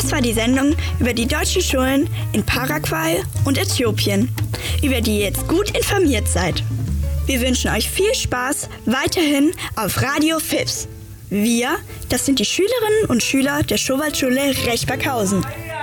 Das war die Sendung über die deutschen Schulen in Paraguay und Äthiopien, über die ihr jetzt gut informiert seid. Wir wünschen euch viel Spaß weiterhin auf Radio FIPS. Wir, das sind die Schülerinnen und Schüler der Schowaldschule Rechberghausen.